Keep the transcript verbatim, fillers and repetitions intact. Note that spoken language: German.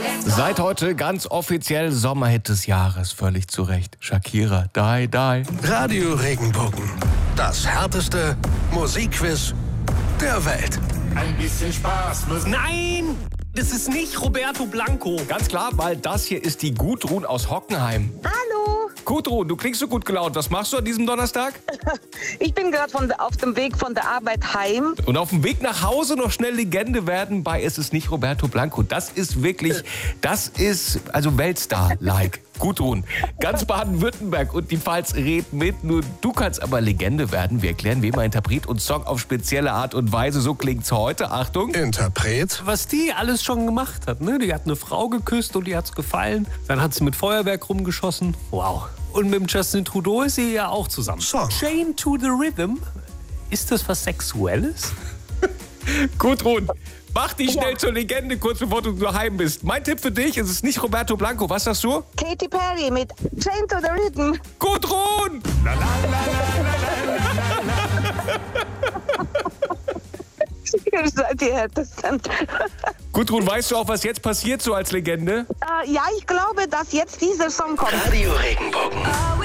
Seit heute ganz offiziell Sommerhit des Jahres, völlig zu Recht. Shakira, Die, Die. Radio Regenbogen, das härteste Musikquiz der Welt. Ein bisschen Spaß muss... Nein, das ist nicht Roberto Blanco. Ganz klar, weil das hier ist die Gudrun aus Hockenheim. Hallo, Gudrun, du klingst so gut gelaunt. Was machst du an diesem Donnerstag? ich bin gerade auf dem Weg von der Arbeit heim. Und auf dem Weg nach Hause noch schnell Legende werden bei Es ist nicht Roberto Blanco. Das ist wirklich, das ist also Weltstar-like. Gudrun, ganz Baden-Württemberg und die Pfalz redet mit. Nur du kannst aber Legende werden. Wir erklären, wem ein Interpret und Song auf spezielle Art und Weise. So klingt's heute. Achtung. Interpret, Was die alles schon gemacht hat, ne? Die hat eine Frau geküsst und die hat's gefallen. Dann hat sie mit Feuerwerk rumgeschossen. Wow. Und mit dem Justin Trudeau ist sie ja auch zusammen. Song. Chain to the Rhythm. Ist das was Sexuelles? Gudrun, mach dich schnell Ja. zur Legende, kurz bevor du daheim bist. Mein Tipp für dich, es ist nicht Roberto Blanco. Was sagst du? Katy Perry mit Chain to the Rhythm. Gudrun! Seid ihr härtesten. Gudrun, weißt du auch, was jetzt passiert so als Legende? Äh, ja, ich glaube, dass jetzt dieser Song kommt. Radio Regenbogen.